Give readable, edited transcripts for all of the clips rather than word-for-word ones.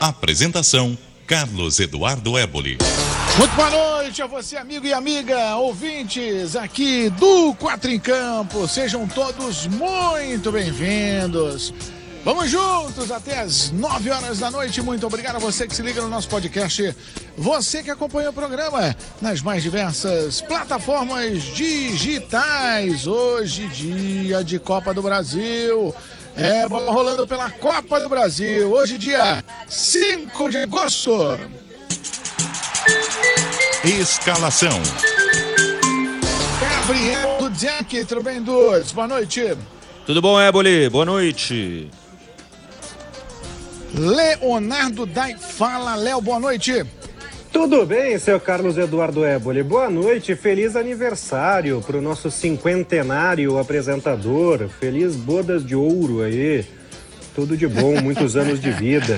Apresentação: Carlos Eduardo Éboli. Muito boa noite a você, amigo e amiga, ouvintes aqui do Quatro em Campo. Sejam todos muito bem-vindos. Vamos juntos até as 9 horas da noite. Muito obrigado a você que se liga no nosso podcast. Você que acompanha o programa nas mais diversas plataformas digitais. Hoje, dia de Copa do Brasil. Bola rolando pela Copa do Brasil. Hoje, dia 5 de agosto. Escalação: Gabriel Dudziak, tudo bem, Dudes? Boa noite. Tudo bom, Éboli? Boa noite. Leonardo Dai, fala, Léo, boa noite. Tudo bem, seu Carlos Eduardo Éboli? Boa noite, feliz aniversário para o nosso cinquentenário apresentador. Feliz bodas de ouro aí. Tudo de bom, muitos anos de vida.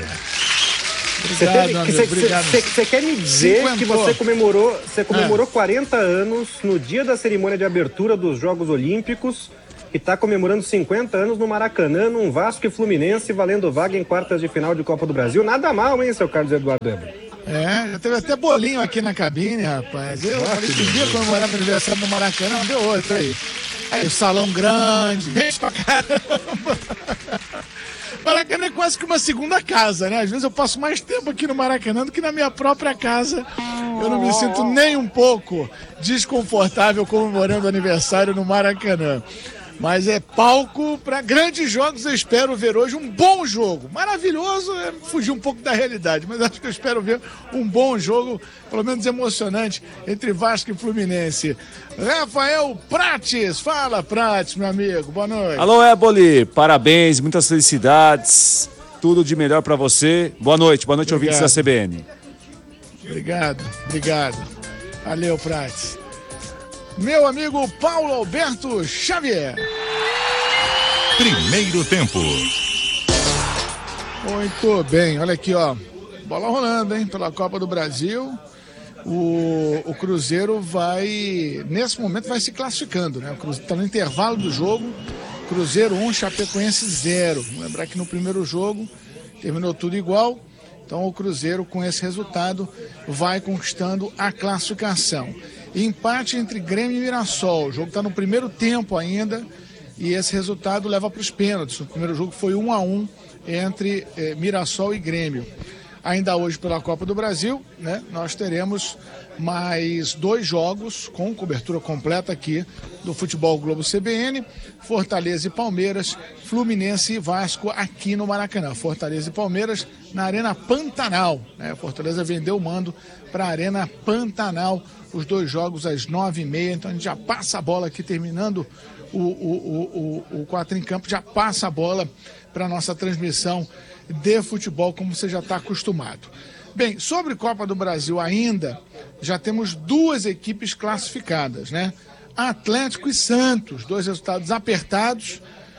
Você quer me dizer que você comemorou 40 anos no dia da cerimônia de abertura dos Jogos Olímpicos e está comemorando 50 anos no Maracanã, num Vasco e Fluminense, valendo vaga em quartas de final de Copa do Brasil? Nada mal, hein, seu Carlos Eduardo Éboli? Já teve até bolinho aqui na cabine, rapaz. Eu falei que dia comemorar meu aniversário no Maracanã, não deu outro aí. Aí o salão grande, gente pra caramba. Maracanã é quase que uma segunda casa, né? Às vezes eu passo mais tempo aqui no Maracanã do que na minha própria casa. Eu não me sinto nem um pouco desconfortável comemorando o aniversário no Maracanã. Mas é palco para grandes jogos. Eu espero ver hoje um bom jogo. Maravilhoso é fugir um pouco da realidade, mas acho que eu espero ver um bom jogo, pelo menos emocionante, entre Vasco e Fluminense. Rafael Prates, fala, Prates, meu amigo, boa noite. Alô, Éboli, parabéns, muitas felicidades, tudo de melhor para você. Boa noite, ouvintes da CBN. Obrigado. Valeu, Prates. Meu amigo Paulo Alberto Xavier. Primeiro tempo. Muito bem, olha aqui, ó. Bola rolando, hein, pela Copa do Brasil. O Cruzeiro nesse momento vai se classificando, né? O Cruzeiro tá no intervalo do jogo. Cruzeiro 1, Chapecoense 0. Vamos lembrar que no primeiro jogo terminou tudo igual. Então o Cruzeiro, com esse resultado, vai conquistando a classificação. Empate entre Grêmio e Mirassol. O jogo está no primeiro tempo ainda e esse resultado leva para os pênaltis. O primeiro jogo foi 1-1 entre Mirassol e Grêmio. Ainda hoje pela Copa do Brasil, né, nós teremos mais 2 jogos com cobertura completa aqui do Futebol Globo CBN. Fortaleza e Palmeiras, Fluminense e Vasco aqui no Maracanã. Fortaleza e Palmeiras na Arena Pantanal, né? Fortaleza vendeu o mando para a Arena Pantanal. Os 2 jogos às 9h30, então a gente já passa a bola aqui, terminando o 4 em Campo, já passa a bola para a nossa transmissão de futebol, como você já está acostumado. Bem, sobre Copa do Brasil ainda, já temos 2 equipes classificadas, né? Atlético e Santos, 2 resultados apertados.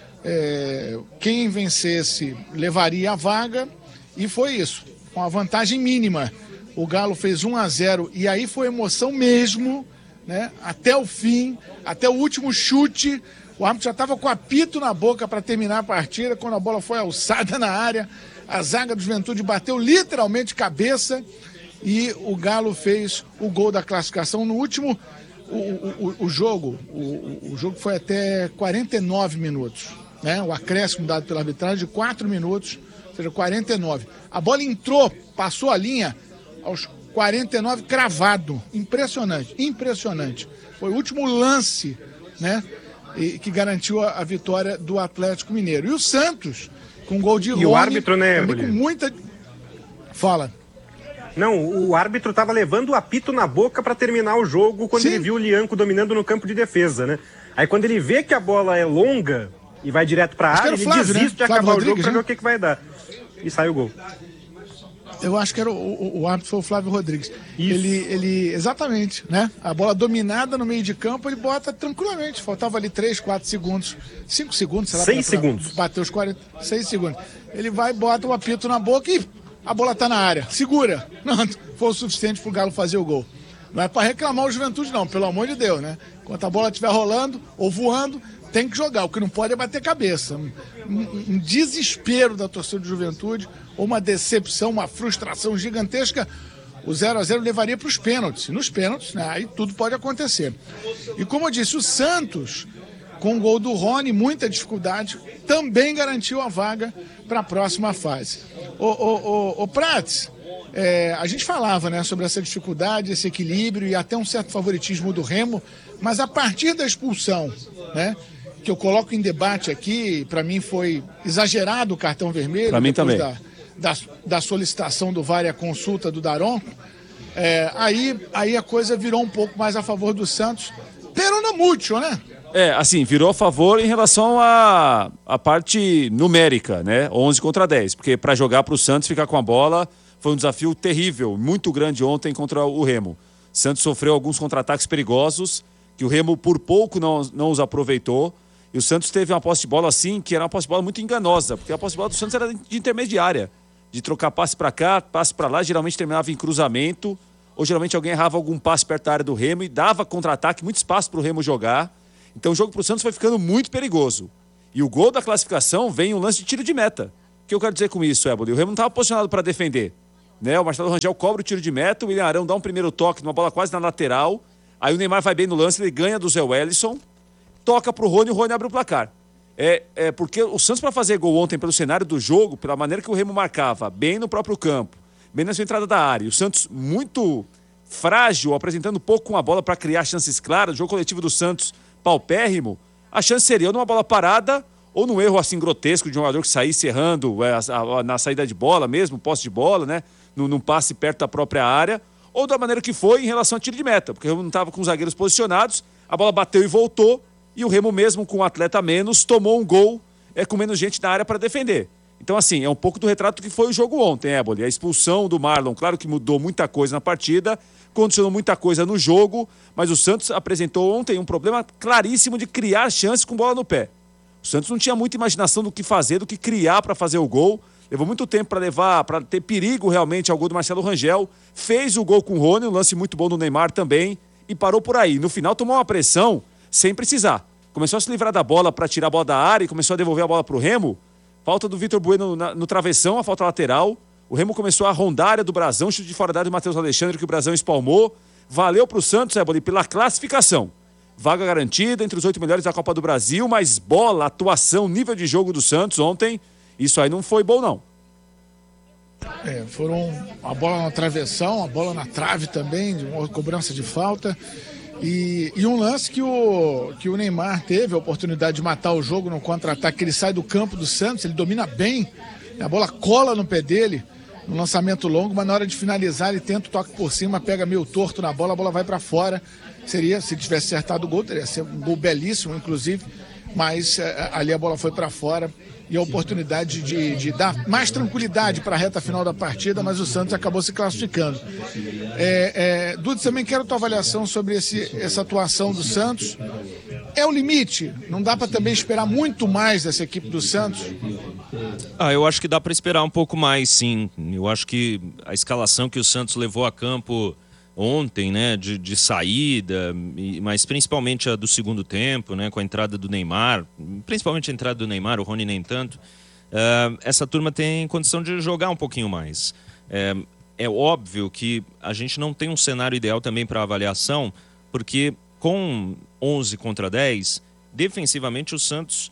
Quem vencesse levaria a vaga e foi isso, com a vantagem mínima. O Galo fez 1-0 e aí foi emoção mesmo, né? Até o fim, até o último chute. O árbitro já estava com o apito na boca para terminar a partida. Quando a bola foi alçada na área, a zaga do Juventude bateu literalmente cabeça e o Galo fez o gol da classificação. No último, o jogo foi até 49 minutos, né? O acréscimo dado pela arbitragem de 4 minutos, ou seja, 49. A bola entrou, passou a linha aos 49, cravado. Impressionante. Foi o último lance, né, que garantiu a vitória do Atlético Mineiro. E o Santos, com gol de Rony. E o árbitro, né, com muita... Fala. Não, o árbitro estava levando o apito na boca para terminar o jogo quando ele viu o Lianco dominando no campo de defesa, né? Aí quando ele vê que a bola é longa e vai direto para a área, ele desiste de acabar o jogo para ver o que vai dar. E sai o gol. Eu acho que era o árbitro, foi o Flávio Rodrigues. Ele, exatamente, né? A bola dominada no meio de campo, ele bota tranquilamente. Faltava ali 3, 4 segundos, 5 segundos, sei lá. 6 segundos. Bateu os 6 segundos. Ele vai, bota o apito na boca e a bola tá na área. Segura. Não, foi o suficiente pro Galo fazer o gol. Não é para reclamar o Juventude, não, pelo amor de Deus, né? Enquanto a bola estiver rolando ou voando, tem que jogar, o que não pode é bater cabeça. Um desespero da torcida do Juventude, ou uma decepção, uma frustração gigantesca. O 0-0 levaria para os pênaltis. Nos pênaltis, né, aí tudo pode acontecer. E como eu disse, o Santos, com o gol do Rony, muita dificuldade, também garantiu a vaga para a próxima fase. O Prats, a gente falava, né, sobre essa dificuldade, esse equilíbrio e até um certo favoritismo do Remo, mas a partir da expulsão, né, que eu coloco em debate aqui, para mim foi exagerado o cartão vermelho. Para mim também. Da solicitação do VAR e a consulta do Daronco, aí a coisa virou um pouco mais a favor do Santos, pero não muito, né? Assim, virou a favor em relação à parte numérica, né? 11 contra 10, porque para jogar para o Santos ficar com a bola foi um desafio terrível, muito grande ontem contra o Remo. O Santos sofreu alguns contra-ataques perigosos, que o Remo por pouco não os aproveitou, e o Santos teve uma posse de bola assim, que era uma posse de bola muito enganosa, porque a posse de bola do Santos era de intermediária, de trocar passe para cá, passe para lá, geralmente terminava em cruzamento, ou geralmente alguém errava algum passe perto da área do Remo e dava contra-ataque, muito espaço para o Remo jogar. Então o jogo para o Santos foi ficando muito perigoso. E o gol da classificação vem um lance de tiro de meta. O que eu quero dizer com isso, Éboli? O Remo não estava posicionado para defender, né? O Marcelo Rangel cobra o tiro de meta, o William Arão dá um primeiro toque numa bola quase na lateral, aí o Neymar vai bem no lance, ele ganha do Zé Wellison, toca para o Rony abre o placar. Porque o Santos, para fazer gol ontem, pelo cenário do jogo, pela maneira que o Remo marcava, bem no próprio campo, bem na sua entrada da área, e o Santos muito frágil, apresentando pouco com a bola para criar chances claras, o jogo coletivo do Santos paupérrimo, a chance seria ou numa bola parada, ou num erro assim grotesco de um jogador que saísse errando na saída de bola mesmo, posse de bola, né? Num passe perto da própria área, ou da maneira que foi em relação ao tiro de meta, porque o Remo não estava com os zagueiros posicionados, a bola bateu e voltou, e o Remo mesmo com um atleta a menos tomou um gol com menos gente na área para defender. Então assim, é um pouco do retrato que foi o jogo ontem, Éboli. A expulsão do Marlon, claro que mudou muita coisa na partida, condicionou muita coisa no jogo, mas o Santos apresentou ontem um problema claríssimo de criar chances com bola no pé. O Santos não tinha muita imaginação do que fazer, do que criar para fazer o gol, levou muito tempo para ter perigo realmente ao gol do Marcelo Rangel, fez o gol com o Rony, um lance muito bom do Neymar também, e parou por aí. No final tomou uma pressão sem precisar. Começou a se livrar da bola para tirar a bola da área e começou a devolver a bola para o Remo. Falta do Vitor Bueno no travessão, a falta lateral. O Remo começou a rondar a área do Brasão, chute de fora da área do Matheus Alexandre, que o Brasão espalmou. Valeu para o Santos, Éboli, pela classificação. Vaga garantida entre os 8 melhores da Copa do Brasil, mas bola, atuação, nível de jogo do Santos ontem, isso aí não foi bom, não. Foram a bola na travessão, a bola na trave também, de uma cobrança de falta. E um lance que o Neymar teve a oportunidade de matar o jogo no contra-ataque, ele sai do campo do Santos, ele domina bem, a bola cola no pé dele, no lançamento longo, mas na hora de finalizar ele tenta o toque por cima, pega meio torto na bola, a bola vai para fora. Seria, se tivesse acertado o gol, teria sido um gol belíssimo, inclusive, mas ali a bola foi para fora e a oportunidade de dar mais tranquilidade para a reta final da partida, mas o Santos acabou se classificando. Dudu, também quero a tua avaliação sobre essa atuação do Santos. É o limite? Não dá para também esperar muito mais dessa equipe do Santos? Eu acho que dá para esperar um pouco mais, sim. Eu acho que a escalação que o Santos levou a campo ontem, né, de saída, mas principalmente a do segundo tempo, né, com a entrada do Neymar, principalmente a entrada do Neymar, o Rony nem tanto, essa turma tem condição de jogar um pouquinho mais. É óbvio que a gente não tem um cenário ideal também para avaliação, porque com 11 contra 10, defensivamente o Santos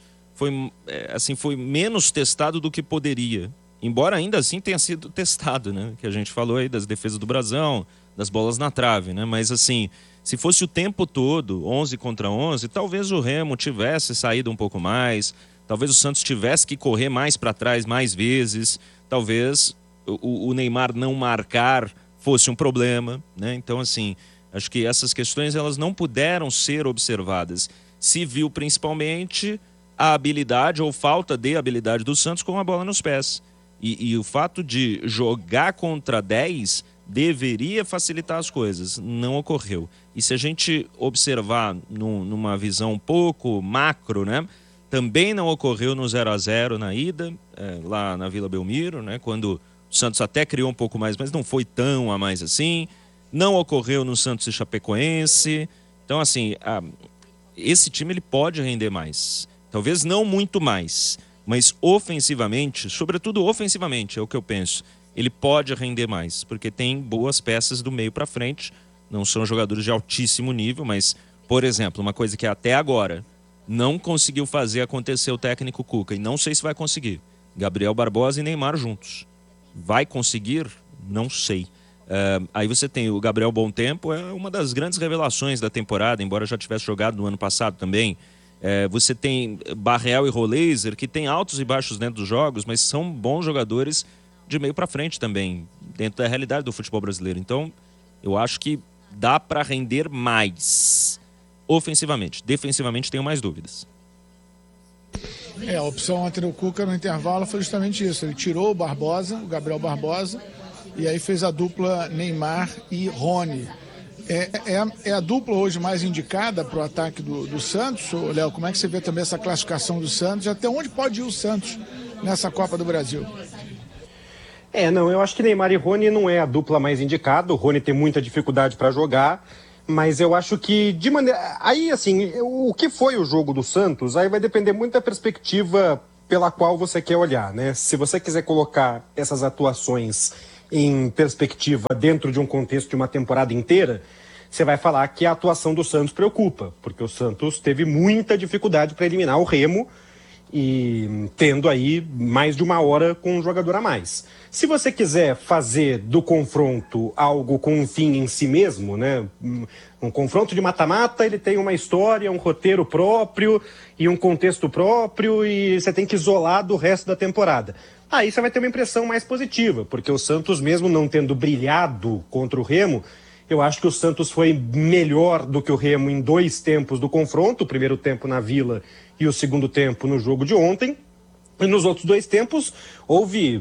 foi menos testado do que poderia, embora ainda assim tenha sido testado, né, que a gente falou aí das defesas do Brasão, das bolas na trave, né? Mas assim, se fosse o tempo todo 11 contra 11, talvez o Remo tivesse saído um pouco mais, talvez o Santos tivesse que correr mais para trás mais vezes, talvez o Neymar não marcar fosse um problema, né? Então assim, acho que essas questões elas não puderam ser observadas. Se viu principalmente a habilidade ou falta de habilidade do Santos com a bola nos pés. E o fato de jogar contra 10 deveria facilitar as coisas, não ocorreu. E se a gente observar numa visão um pouco macro, né, também não ocorreu no 0-0 na ida, lá na Vila Belmiro, né, quando o Santos até criou um pouco mais, mas não foi tão a mais assim. Não ocorreu no Santos e Chapecoense. Então, assim, esse time ele pode render mais. Talvez não muito mais, mas ofensivamente, sobretudo ofensivamente, é o que eu penso. Ele pode render mais, porque tem boas peças do meio para frente. Não são jogadores de altíssimo nível, mas, por exemplo, uma coisa que até agora não conseguiu fazer acontecer o técnico Cuca, e não sei se vai conseguir. Gabriel Barbosa e Neymar juntos. Vai conseguir? Não sei. Aí você tem o Gabriel Bom Tempo, é uma das grandes revelações da temporada, embora já tivesse jogado no ano passado também. Você tem Barreal e Roleiser, que tem altos e baixos dentro dos jogos, mas são bons jogadores de meio para frente também, dentro da realidade do futebol brasileiro. Então, eu acho que dá para render mais ofensivamente. Defensivamente, tenho mais dúvidas. A opção ontem do Cuca no intervalo foi justamente isso. Ele tirou o Barbosa, o Gabriel Barbosa, e aí fez a dupla Neymar e Rony. É a dupla hoje mais indicada para o ataque do Santos? Léo, como é que você vê também essa classificação do Santos? Até onde pode ir o Santos nessa Copa do Brasil? Eu acho que Neymar e Rony não é a dupla mais indicada. O Rony tem muita dificuldade para jogar, mas eu acho que de maneira... Aí, assim, o que foi o jogo do Santos, aí vai depender muito da perspectiva pela qual você quer olhar, né? Se você quiser colocar essas atuações em perspectiva dentro de um contexto de uma temporada inteira, você vai falar que a atuação do Santos preocupa, porque o Santos teve muita dificuldade para eliminar o Remo, e tendo aí mais de uma hora com um jogador a mais. Se você quiser fazer do confronto algo com um fim em si mesmo, né? Um confronto de mata-mata, ele tem uma história, um roteiro próprio e um contexto próprio, e você tem que isolar do resto da temporada. Aí você vai ter uma impressão mais positiva, porque o Santos, mesmo não tendo brilhado contra o Remo, eu acho que o Santos foi melhor do que o Remo em 2 tempos do confronto, o primeiro tempo na Vila e o segundo tempo no jogo de ontem. E nos outros 2 tempos houve,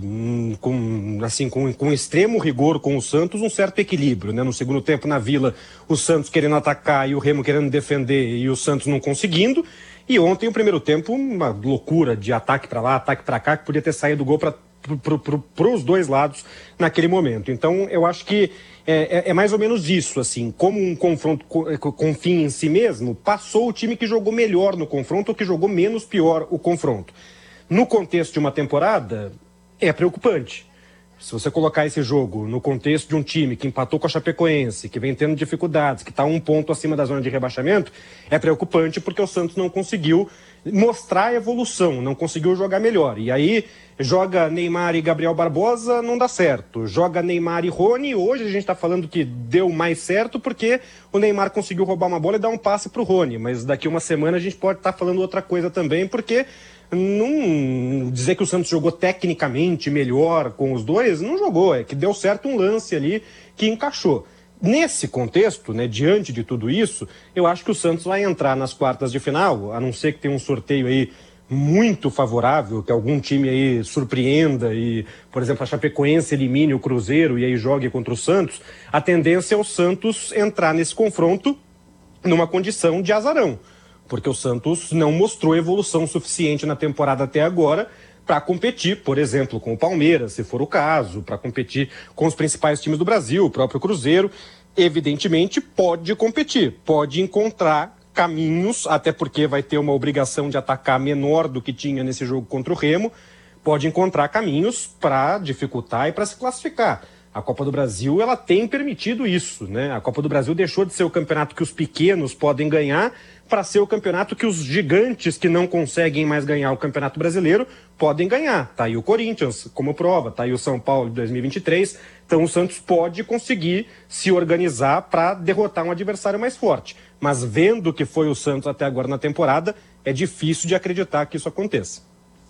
com extremo rigor com o Santos, um certo equilíbrio, né? No segundo tempo na Vila, o Santos querendo atacar e o Remo querendo defender e o Santos não conseguindo. E ontem, o primeiro tempo, uma loucura de ataque para lá, ataque para cá, que podia ter saído gol para os 2 lados naquele momento. Então, eu acho que é mais ou menos isso, assim, como um confronto com fim em si mesmo, passou o time que jogou melhor no confronto ou que jogou menos pior o confronto. No contexto de uma temporada, é preocupante. Se você colocar esse jogo no contexto de um time que empatou com a Chapecoense, que vem tendo dificuldades, que está 1 ponto acima da zona de rebaixamento, é preocupante porque o Santos não conseguiu mostrar a evolução, não conseguiu jogar melhor. E aí, joga Neymar e Gabriel Barbosa, não dá certo. Joga Neymar e Rony, hoje a gente está falando que deu mais certo porque o Neymar conseguiu roubar uma bola e dar um passe para o Rony. Mas daqui uma semana a gente pode estar falando outra coisa também, porque... Não dizer que o Santos jogou tecnicamente melhor com os 2, não jogou, é que deu certo um lance ali que encaixou. Nesse contexto, né, diante de tudo isso, eu acho que o Santos vai entrar nas quartas de final, a não ser que tenha um sorteio aí muito favorável, que algum time aí surpreenda e, por exemplo, a Chapecoense elimine o Cruzeiro e aí jogue contra o Santos. A tendência é o Santos entrar nesse confronto numa condição de azarão, porque o Santos não mostrou evolução suficiente na temporada até agora para competir, por exemplo, com o Palmeiras, se for o caso, para competir com os principais times do Brasil, o próprio Cruzeiro. Evidentemente, pode competir, pode encontrar caminhos, até porque vai ter uma obrigação de atacar menor do que tinha nesse jogo contra o Remo, pode encontrar caminhos para dificultar e para se classificar. A Copa do Brasil, ela tem permitido isso, né? A Copa do Brasil deixou de ser o campeonato que os pequenos podem ganhar para ser o campeonato que os gigantes que não conseguem mais ganhar o Campeonato Brasileiro podem ganhar. Tá aí o Corinthians como prova, tá aí o São Paulo de 2023. Então o Santos pode conseguir se organizar para derrotar um adversário mais forte. Mas vendo o que foi o Santos até agora na temporada, é difícil de acreditar que isso aconteça.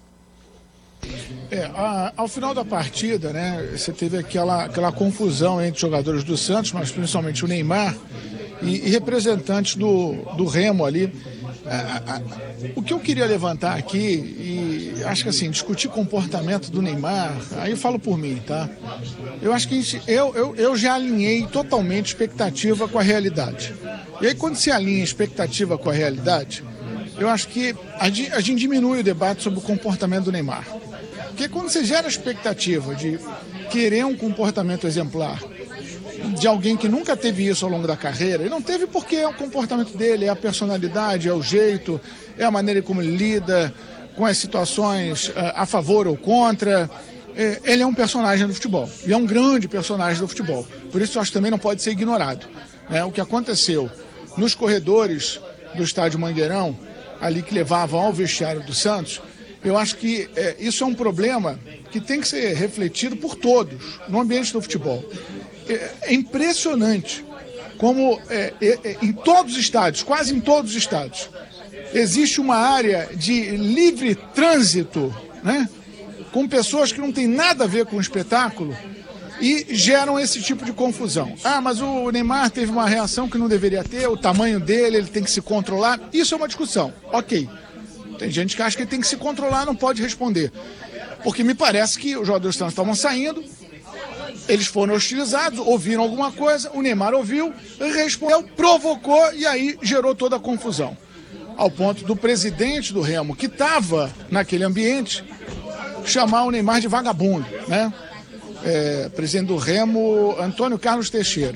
Ao final da partida, né, você teve aquela confusão entre jogadores do Santos, mas principalmente o Neymar e representantes do Remo ali. O que eu queria levantar aqui, e acho que assim, discutir comportamento do Neymar, aí eu falo por mim, tá? Eu acho que eu já alinhei totalmente expectativa com a realidade. E aí quando se alinha expectativa com a realidade, eu acho que a gente diminui o debate sobre o comportamento do Neymar. Porque quando você gera a expectativa de querer um comportamento exemplar de alguém que nunca teve isso ao longo da carreira. Ele não teve porque é o comportamento dele, é a personalidade, é o jeito, é a maneira como ele lida com as situações a favor ou contra. Ele é um personagem do futebol, e é um grande personagem do futebol. Por isso eu acho que também não pode ser ignorado. O que aconteceu nos corredores do estádio Mangueirão, ali que levavam ao vestiário do Santos, eu acho que isso é um problema que tem que ser refletido por todos no ambiente do futebol. É impressionante como em todos os estádios, quase em todos os estádios, existe uma área de livre trânsito, né, com pessoas que não têm nada a ver com o espetáculo e geram esse tipo de confusão. Mas o Neymar teve uma reação que não deveria ter, o tamanho dele, ele tem que se controlar. Isso é uma discussão, ok. Tem gente que acha que ele tem que se controlar, não pode responder. Porque me parece que os jogadores estavam saindo, eles foram hostilizados, ouviram alguma coisa, o Neymar ouviu, respondeu, provocou e aí gerou toda a confusão. Ao ponto do presidente do Remo, que estava naquele ambiente, chamar o Neymar de vagabundo, né? Presidente do Remo, Antônio Carlos Teixeira.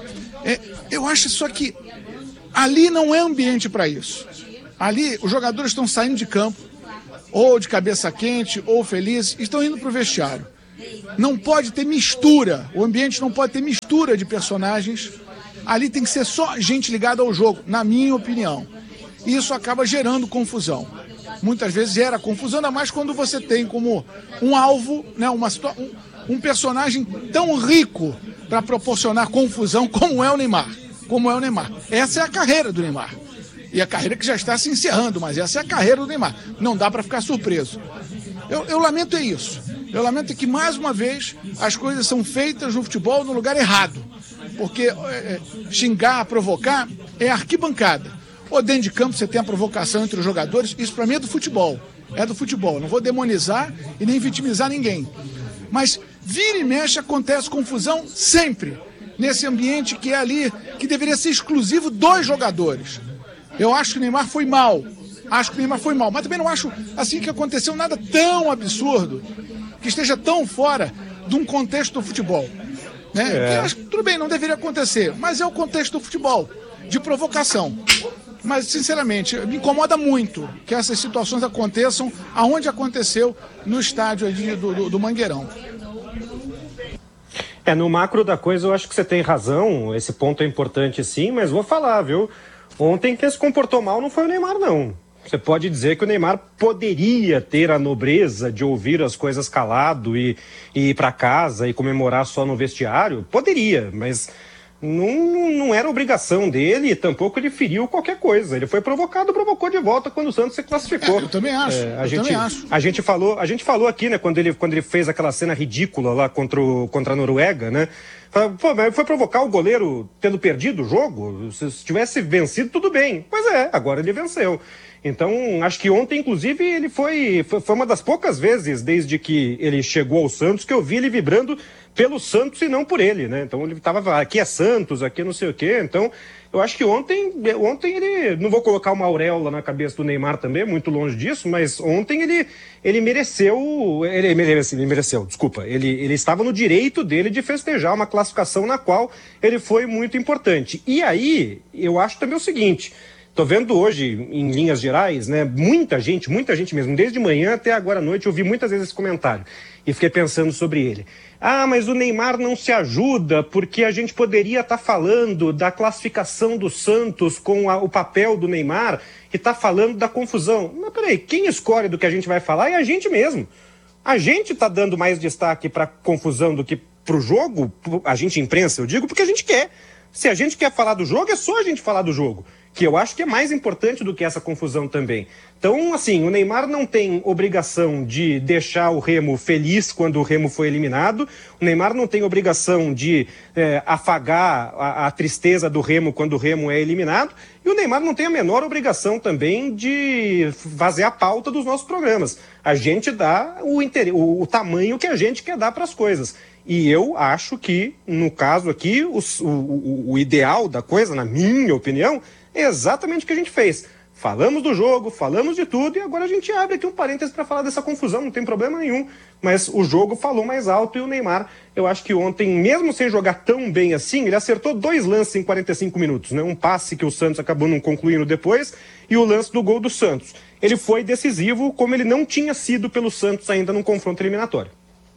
Eu acho isso aqui, ali não é ambiente para isso. Ali os jogadores estão saindo de campo, ou de cabeça quente, ou felizes, estão indo para o vestiário. Não pode ter mistura, o ambiente não pode ter mistura de personagens. Ali tem que ser só gente ligada ao jogo, na minha opinião. E isso acaba gerando confusão. Muitas vezes gera confusão, ainda mais quando você tem como um alvo, né, um personagem tão rico para proporcionar confusão como é o Neymar. Essa é a carreira do Neymar. E a carreira que já está se encerrando, mas essa é a carreira do Neymar. Não dá para ficar surpreso. Eu lamento isso. Eu lamento que, mais uma vez, as coisas são feitas no futebol no lugar errado. Porque xingar, provocar, é arquibancada. Ou dentro de campo você tem a provocação entre os jogadores. Isso para mim é do futebol. É do futebol. Não vou demonizar e nem vitimizar ninguém. Mas vira e mexe acontece confusão sempre. Nesse ambiente que é ali, que deveria ser exclusivo dos jogadores. Eu acho que o Neymar foi mal. Mas também não acho assim que aconteceu nada tão absurdo, que esteja tão fora de um contexto do futebol. Né? Que acho que tudo bem, não deveria acontecer, mas é o contexto do futebol, de provocação. Mas, sinceramente, me incomoda muito que essas situações aconteçam aonde aconteceu, no estádio do Mangueirão. No macro da coisa eu acho que você tem razão, esse ponto é importante sim, mas vou falar, viu? Ontem quem se comportou mal não foi o Neymar, não. Você pode dizer que o Neymar poderia ter a nobreza de ouvir as coisas calado e ir para casa e comemorar só no vestiário? Poderia, mas não era obrigação dele e tampouco ele feriu qualquer coisa. Ele foi provocado, provocou de volta quando o Santos se classificou. Eu também acho. A gente falou aqui, né, quando ele fez aquela cena ridícula lá contra a Noruega, né? Mas foi provocar o goleiro tendo perdido o jogo? Se tivesse vencido, tudo bem. Pois agora ele venceu. Então, acho que ontem, inclusive, ele foi uma das poucas vezes, desde que ele chegou ao Santos, que eu vi ele vibrando pelo Santos e não por ele, né? Então, ele estava, aqui é Santos, aqui não sei o quê. Então, eu acho que ontem ele, não vou colocar uma auréola na cabeça do Neymar também, muito longe disso, mas ontem ele mereceu, desculpa, ele estava no direito dele de festejar uma classificação na qual ele foi muito importante. E aí, eu acho também o seguinte... Tô vendo hoje, em linhas gerais, né, muita gente mesmo, desde manhã até agora à noite, eu vi muitas vezes esse comentário e fiquei pensando sobre ele. Mas o Neymar não se ajuda porque a gente poderia estar falando da classificação do Santos com o papel do Neymar e tá falando da confusão. Mas peraí, quem escolhe do que a gente vai falar é a gente mesmo. A gente tá dando mais destaque para confusão do que pro jogo, a gente imprensa, eu digo, porque a gente quer. Se a gente quer falar do jogo, é só a gente falar do jogo, que eu acho que é mais importante do que essa confusão também. Então, assim, o Neymar não tem obrigação de deixar o Remo feliz quando o Remo foi eliminado, o Neymar não tem obrigação de afagar a tristeza do Remo quando o Remo é eliminado, e o Neymar não tem a menor obrigação também de fazer a pauta dos nossos programas. A gente dá o tamanho que a gente quer dar para as coisas. E eu acho que, no caso aqui, o ideal da coisa, na minha opinião, é exatamente o que a gente fez. falamos do jogo, falamos de tudo, e agora a gente abre aqui um parênteses para falar dessa confusão, não tem problema nenhum. Mas o jogo falou mais alto e o Neymar, eu acho que ontem, mesmo sem jogar tão bem assim, ele acertou 2 lances em 45 minutos, né? Um passe que o Santos acabou não concluindo depois e o lance do gol do Santos. Ele foi decisivo como ele não tinha sido pelo Santos ainda num confronto eliminatório.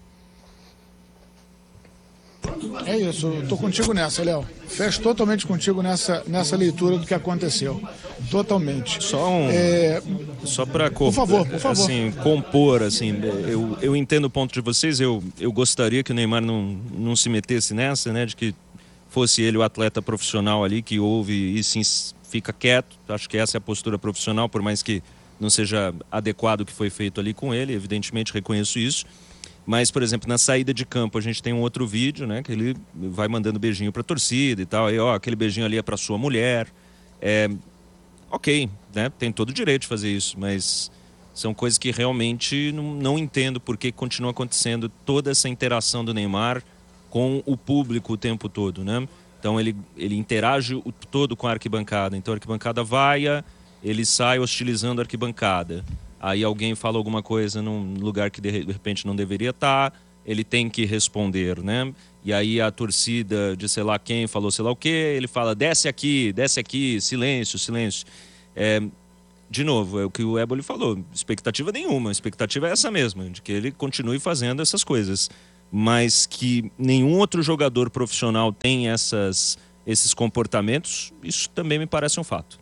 É isso, eu tô contigo nessa, Léo. Fecho totalmente contigo nessa leitura do que aconteceu. Totalmente. Só para por favor. Assim, compor, assim, eu entendo o ponto de vocês, eu gostaria que o Neymar não se metesse nessa, né, de que fosse ele o atleta profissional ali que ouve e sim fica quieto. Acho que essa é a postura profissional, por mais que não seja adequado o que foi feito ali com ele, evidentemente reconheço isso. Mas, por exemplo, na saída de campo a gente tem um outro vídeo, né, que ele vai mandando beijinho pra torcida e tal. Aí, aquele beijinho ali é pra sua mulher. Ok, né, tem todo o direito de fazer isso, mas são coisas que realmente não entendo por que continua acontecendo toda essa interação do Neymar com o público o tempo todo, né? Então ele interage o todo com a arquibancada. Então a arquibancada vaia, ele sai hostilizando a arquibancada. Aí alguém fala alguma coisa num lugar que de repente não deveria estar, ele tem que responder, né? E aí a torcida de sei lá quem falou sei lá o quê, ele fala desce aqui, silêncio. De novo, é o que o Éboli falou, expectativa nenhuma, a expectativa é essa mesma, de que ele continue fazendo essas coisas. Mas que nenhum outro jogador profissional tem esses comportamentos, isso também me parece um fato.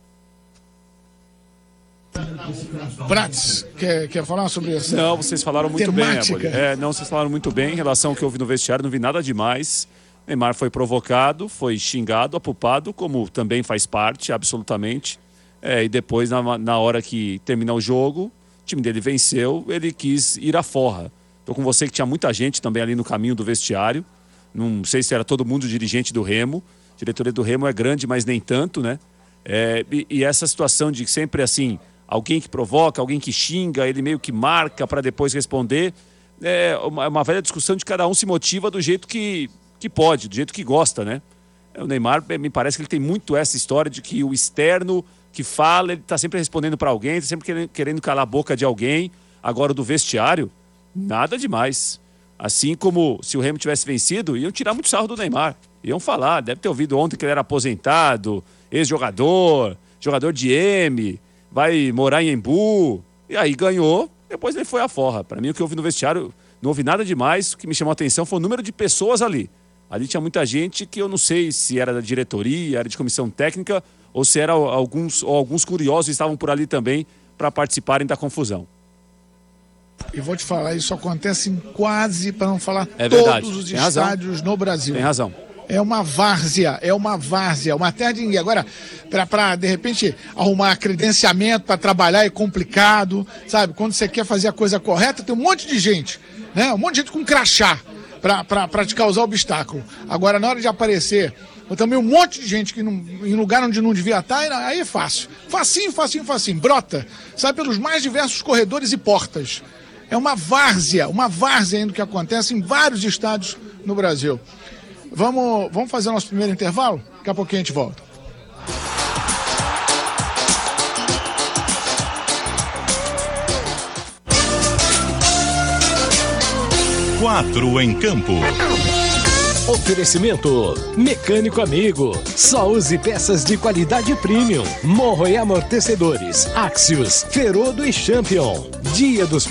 Prats, quer falar sobre isso? Não, vocês falaram muito temática. Bem, vocês falaram muito bem em relação ao que houve no vestiário, não vi nada demais. Neymar foi provocado, foi xingado, apupado, como também faz parte, absolutamente. E depois, na hora que terminar o jogo, o time dele venceu, ele quis ir à forra. Estou com você que tinha muita gente também ali no caminho do vestiário. Não sei se era todo mundo dirigente do Remo. A diretoria do Remo é grande, mas nem tanto, né? E essa situação de sempre assim, alguém que provoca, alguém que xinga, ele meio que marca para depois responder. É uma velha discussão de cada um se motiva do jeito que pode, do jeito que gosta, né? O Neymar, me parece que ele tem muito essa história de que o externo que fala, ele está sempre respondendo para alguém, está sempre querendo calar a boca de alguém. Agora, do vestiário, nada demais. Assim como se o Remo tivesse vencido, iam tirar muito sarro do Neymar. Iam falar, deve ter ouvido ontem que ele era aposentado, ex-jogador, jogador de M, vai morar em Embu. E aí ganhou, depois ele foi à forra. Para mim, o que houve no vestiário, não houve nada demais. O que me chamou a atenção foi o número de pessoas ali. Ali tinha muita gente que eu não sei se era da diretoria, era de comissão técnica, ou se era alguns curiosos estavam por ali também para participarem da confusão. E vou te falar, isso acontece em quase, para não falar todos os estádios no Brasil. Tem razão. É uma várzea, uma terra de ninguém. Agora, para de repente arrumar credenciamento para trabalhar é complicado, sabe? Quando você quer fazer a coisa correta, tem um monte de gente, né? Um monte de gente com crachá para te causar obstáculo. Agora, na hora de aparecer, também um monte de gente que em lugar onde não devia estar, aí é fácil. Facinho, brota, sai pelos mais diversos corredores e portas. É uma várzea ainda que acontece em vários estádios no Brasil. Vamos fazer o nosso primeiro intervalo? Daqui a pouquinho a gente volta. Quatro em campo. Oferecimento Mecânico Amigo. Só use peças de qualidade premium. Morro e amortecedores. Axios, Ferodo e Champion. Dia dos